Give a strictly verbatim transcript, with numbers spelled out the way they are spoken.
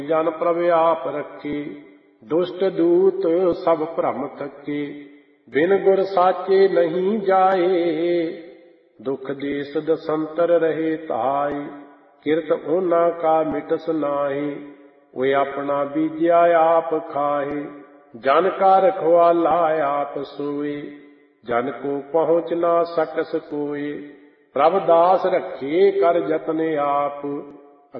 ਜਨ ਪ੍ਰਭ ਆਪ ਰੱਖੇ। ਦੁਸ਼ਟ ਦੂਤ ਸਭ ਭਰਮ ਥਕੇ, ਬਿਨ ਗੁਰ ਸਾਚੇ ਨਹੀਂ ਜਾਏ। ਦੁਖ ਦੇਸ ਦਸੰਤਰ ਰਹੇ ਧਾਏ, ਕਿਰਤ ਉਹਨਾਂ ਕਾ ਮਿਟਸ ਨਾਹੀ। ਓਏ ਆਪਣਾ ਬੀਜਿਆ ਆਪ ਖਾਏ, ਜਨ ਕਾ ਰਖਵਾਲਾ ਆਪ ਸੋਏ। ਜਨ ਕੋ ਪਹੁੰਚ ਨਾ ਸਕਸ ਕੋਏ, ਪ੍ਰਭ ਦਾਸ ਰੱਖੇ ਕਰ ਜਤਨ ਆਪ।